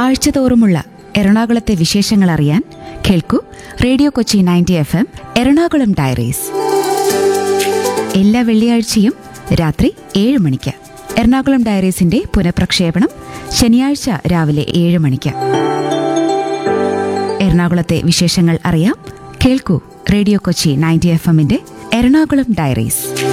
ആഴ്ചതോറുമുള്ള എറണാകുളത്തെ വിശേഷങ്ങൾ അറിയാൻ കേൾക്കൂ radio Kochi 90 FM Ernakulam diaries. എല്ലാ വെള്ളിയാഴ്ചയും രാത്രി 7 മണിക്ക്. എറണാകുളം ഡയറീസിന്റെ പുനഃപ്രക്ഷേപണം ശനിയാഴ്ച രാവിലെ 7 മണിക്ക്. എറണാകുളത്തെ വിശേഷങ്ങൾ അറിയാം കേൾക്കൂ radio Kochi 90 FM Ernakulam diaries.